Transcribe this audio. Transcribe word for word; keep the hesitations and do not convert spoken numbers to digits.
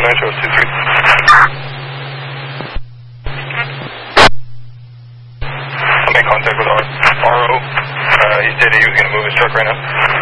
nine shows two three. I'll make contact with our R O. Uh, he stated he was going to move his truck right now.